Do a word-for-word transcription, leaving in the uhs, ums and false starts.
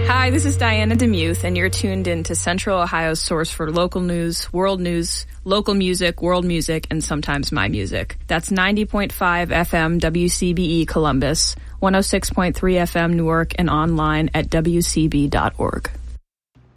Hi, this is Diana DeMuth, and you're tuned in to Central Ohio's source for local news, world news, local music, world music, and sometimes my music. That's ninety point five F M W C B E Columbus, one oh six point three F M Newark, and online at W C B dot org.